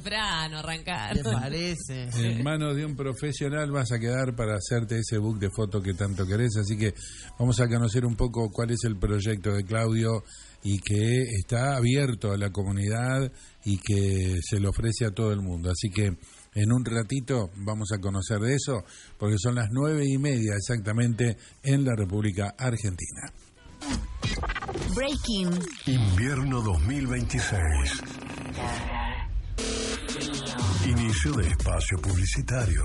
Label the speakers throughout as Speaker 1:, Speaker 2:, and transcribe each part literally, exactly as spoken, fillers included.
Speaker 1: temprano arrancar.
Speaker 2: ¿Te parece?
Speaker 3: En manos de un profesional vas a quedar para hacerte ese book de foto que tanto querés, así que vamos a conocer un poco cuál es el proyecto de Claudio y que está abierto a la comunidad y que se le ofrece a todo el mundo. Así que en un ratito vamos a conocer de eso, porque son las nueve y media exactamente en la República Argentina.
Speaker 4: Breaking.
Speaker 5: Invierno dos mil veintiséis. Inicio de espacio publicitario.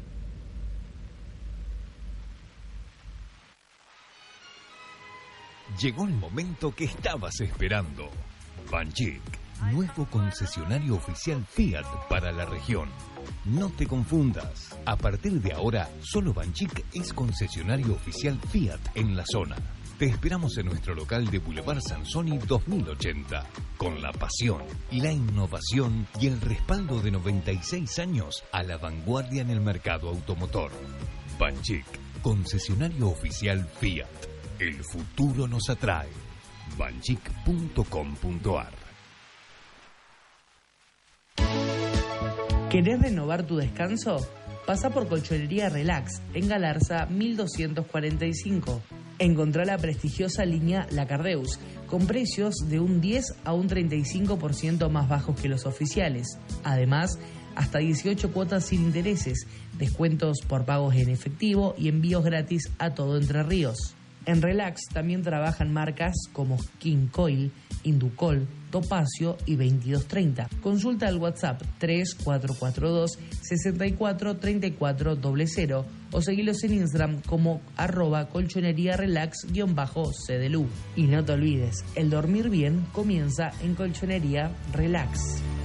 Speaker 6: Llegó el momento que estabas esperando. Banchik, nuevo concesionario oficial Fiat para la región. No te confundas. A partir de ahora, solo Banchik es concesionario oficial Fiat en la zona. Te esperamos en nuestro local de Boulevard Sansoni dos mil ochenta, con la pasión, la innovación y el respaldo de noventa y seis años a la vanguardia en el mercado automotor. Banchik, concesionario oficial Fiat. El futuro nos atrae. banchik punto com punto ar.
Speaker 7: ¿Querés renovar tu descanso? Pasa por Colchonería Relax, en Galarza mil doscientos cuarenta y cinco. Encontrá la prestigiosa línea La Cardeus, con precios de un diez a un treinta y cinco por ciento más bajos que los oficiales. Además, hasta dieciocho cuotas sin intereses, descuentos por pagos en efectivo y envíos gratis a todo Entre Ríos. En Relax también trabajan marcas como King Coil, Inducol, Topacio y veintidós treinta. Consulta al WhatsApp tres cuatro cuatro dos, seis cuatro tres cuatro cero cero o seguilos en Instagram como arroba colchonería relax guión bajo C D L U. Y no te olvides, el dormir bien comienza en Colchonería Relax.